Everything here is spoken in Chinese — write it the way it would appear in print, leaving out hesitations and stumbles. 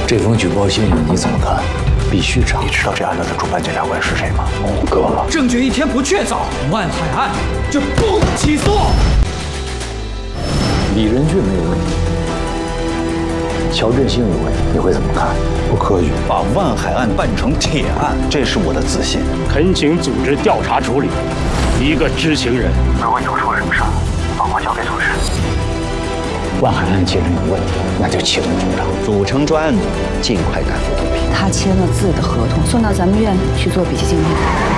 这封举报信你怎么看？必须查。 你知道这案子的主办检察官是谁吗？ 我哥。 证据一天不确凿，万海案就不能起诉。 李仁俊没有问题，乔振兴有问题，你会怎么看？ 不科学，把万海案办成铁案，这是我的自信。 恳请组织调查处理，一个知情人。 如果有出什么事，把我交给组织。 万海案既然有问题，那就启动总长， 组成专案组，尽快赶赴毒品。 他签了字的合同，送到咱们院去做笔迹鉴定。